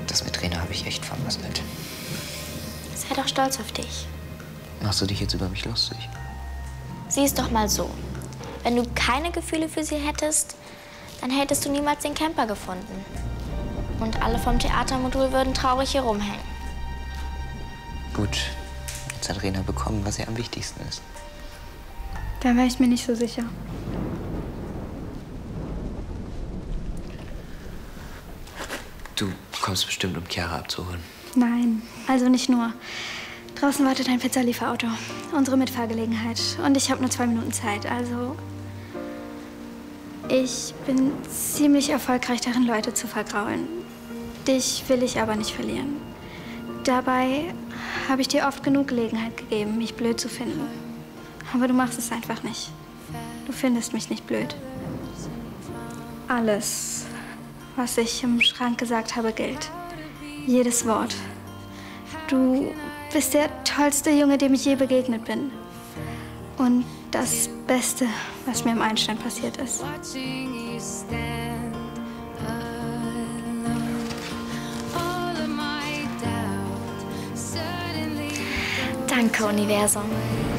Das mit Rena habe ich echt vermasselt. Sei doch stolz auf dich. Machst du dich jetzt über mich lustig? Sieh es doch mal so. Wenn du keine Gefühle für sie hättest, dann hättest du niemals den Camper gefunden. Und alle vom Theatermodul würden traurig hier rumhängen. Gut, jetzt hat Rena bekommen, was ihr am wichtigsten ist. Da wäre ich mir nicht so sicher. Du kommst bestimmt, um Chiara abzuholen. Nein, also nicht nur. Draußen wartet ein Pizzalieferauto. Unsere Mitfahrgelegenheit. Und ich habe nur 2 Minuten Zeit, also... Ich bin ziemlich erfolgreich darin, Leute zu vergraulen. Dich will ich aber nicht verlieren. Dabei habe ich dir oft genug Gelegenheit gegeben, mich blöd zu finden. Aber du machst es einfach nicht. Du findest mich nicht blöd. Alles, was ich im Schrank gesagt habe, gilt. Jedes Wort. Du bist der tollste Junge, dem ich je begegnet bin. Und das Beste, was mir im Einstein passiert ist. Danke, Universum.